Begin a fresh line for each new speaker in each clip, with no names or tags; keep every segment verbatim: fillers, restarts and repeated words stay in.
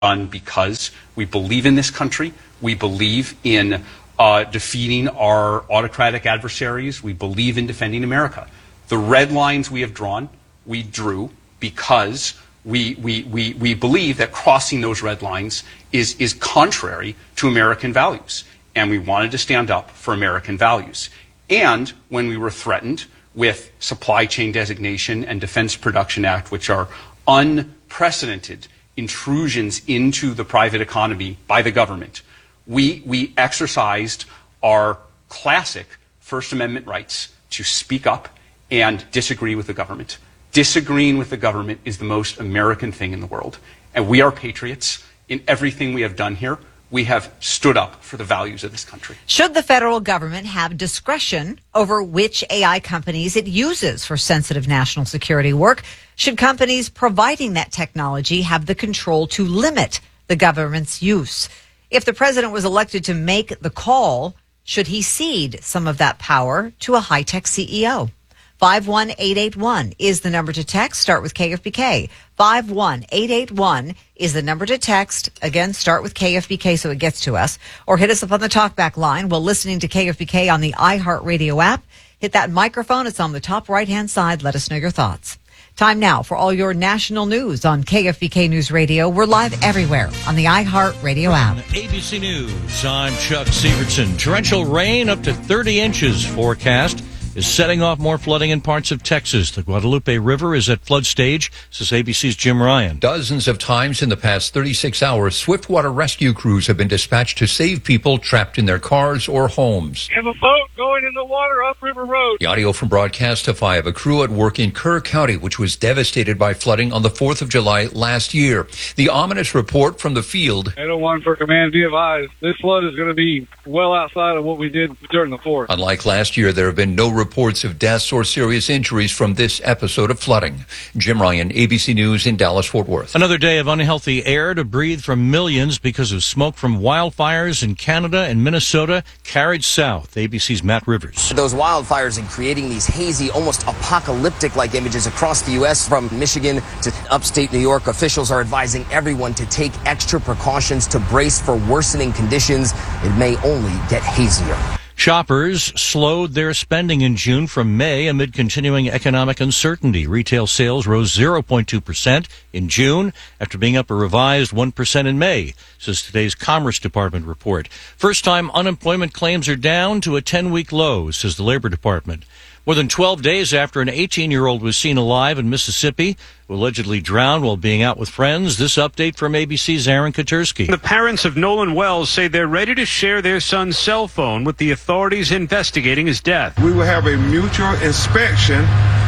done because we believe in this country. We believe in uh, defeating our autocratic adversaries. We believe in defending America. The red lines we have drawn, we drew because we, we, we, we believe that crossing those red lines is, is contrary to American values. And we wanted to stand up for American values. And when we were threatened with Supply Chain Designation and Defense Production Act, which are unprecedented intrusions into the private economy by the government, we, we exercised our classic First Amendment rights to speak up and disagree with the government. Disagreeing with the government is the most American thing in the world. And we are patriots. In everything we have done here, we have stood up for the values of this country.
Should the federal government have discretion over which A I companies it uses for sensitive national security work? Should companies providing that technology have the control to limit the government's use? If the president was elected to make the call, should he cede some of that power to a high-tech C E O? five one eight eight one is the number to text. Start with K F B K. five one eight eight one is the number to text. Again, start with K F B K so it gets to us. Or hit us up on the talkback line while listening to K F B K on the iHeartRadio app. Hit that microphone. It's on the top right-hand side. Let us know your thoughts. Time now for all your national news on K F B K News Radio. We're live everywhere on the iHeartRadio app.
A B C News, I'm Chuck Severson. Torrential rain up to thirty inches forecast is setting off more flooding in parts of Texas. The Guadalupe River is at flood stage, says A B C's Jim Ryan.
Dozens of times in the past thirty-six hours, swiftwater rescue crews have been dispatched to save people trapped in their cars or homes.
We have a boat going in the water up River Road.
The audio from Broadcastify of a crew at work in Kerr County, which was devastated by flooding on the fourth of July last year. The ominous report from the field.
eight oh one for command, be advised. This flood is going to be well outside of what we did during the fourth.
Unlike last year, there have been no reports of deaths or serious injuries from this episode of flooding. Jim Ryan, A B C News in Dallas-Fort Worth.
Another day of unhealthy air to breathe from millions because of smoke from wildfires in Canada and Minnesota carried south. A B C's Matt Rivers.
Those wildfires and creating these hazy, almost apocalyptic-like images across the U S from Michigan to upstate New York. Officials are advising everyone to take extra precautions to brace for worsening conditions. It may only get hazier.
Shoppers slowed their spending in June from May amid continuing economic uncertainty. Retail sales rose zero point two percent in June after being up a revised one percent in May, says today's Commerce Department report. First-time unemployment claims are down to a ten-week low, says the Labor Department. More than twelve days after an eighteen-year-old was seen alive in Mississippi, who allegedly drowned while being out with friends. This update from A B C's Aaron Katursky.
The parents of Nolan Wells say they're ready to share their son's cell phone with the authorities investigating his death.
We will have a mutual inspection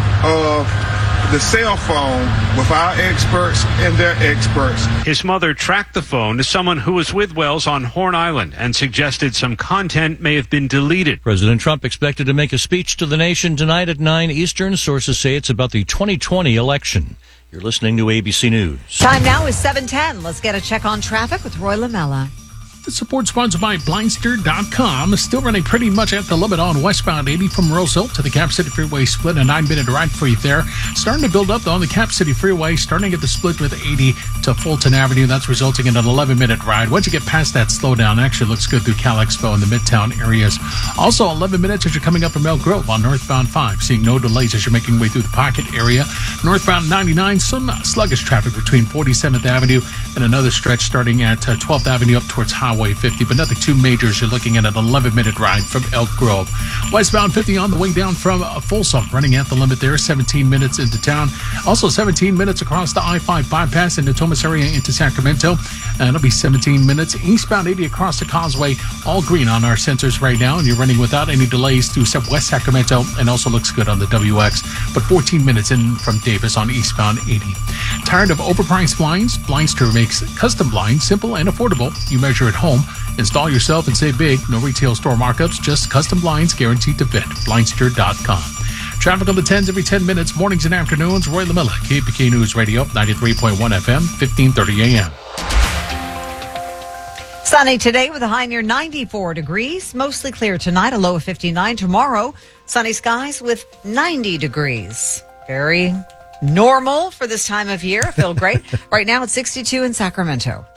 of the cell phone with our experts and their experts.
His mother tracked the phone to someone who was with Wells on Horn Island and suggested some content may have been deleted.
President Trump expected to make a speech to the nation tonight at nine Eastern. Sources say it's about the twenty twenty election. You're listening to A B C News.
Time now is seven ten. Let's get a check on traffic with Roy Lamella.
The support sponsored by Blindster dot com. Still running pretty much at the limit on westbound eighty from Roseville to the Cap City Freeway split. A nine-minute ride for you there. Starting to build up on the Cap City Freeway, starting at the split with eighty to Fulton Avenue. That's resulting in an eleven-minute ride. Once you get past that slowdown, actually looks good through Cal Expo and the Midtown areas. Also, eleven minutes as you're coming up from Elk Grove on northbound five. Seeing no delays as you're making your way through the Pocket area. Northbound ninety-nine, some sluggish traffic between forty-seventh Avenue and another stretch starting at uh, twelfth Avenue up towards Highway fifty, but nothing too major. You're looking at an eleven-minute ride from Elk Grove. Westbound fifty on the way down from Folsom, running at the limit there, seventeen minutes into town. Also seventeen minutes across the I five bypass in the Thomas area into Sacramento. And it'll be seventeen minutes. Eastbound eighty across the causeway, all green on our sensors right now, and you're running without any delays through West Sacramento, and also looks good on the W X. But fourteen minutes in from Davis on eastbound eighty. Tired of overpriced blinds? Blindster makes custom blinds simple and affordable. You measure at home, install yourself, and save big. No retail store markups, just custom blinds guaranteed to fit. Blindster dot com. Traffic on the tens every ten minutes, mornings and afternoons. Roy Lamella, K P K News Radio, ninety-three point one F M, fifteen thirty A M.
Sunny today with a high near ninety-four degrees. Mostly clear tonight, a low of fifty-nine. Tomorrow, sunny skies with ninety degrees. Very normal for this time of year. Feel great. Right now, it's sixty-two in Sacramento.